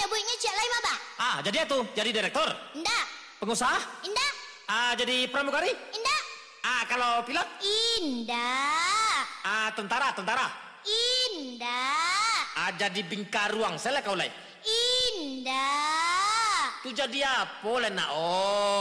nyebutnya cek lain apa? Jadi itu, jadi direktur. Indah. Pengusaha? Indah. Jadi pramugari? Indah. Kalau pilot? Indah. Tentara. Indah. Jadi bingkaruang, saya kau lain. Indah. Tu jadi apa nak?